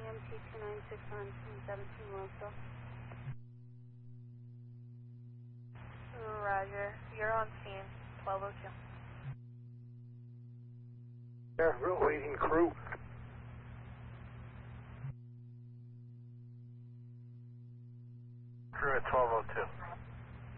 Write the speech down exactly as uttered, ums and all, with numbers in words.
M T two nine six on seventeen Roseville. Roger. You're on scene, twelve oh two. Yeah, we're waiting crew. Crew at twelve oh two.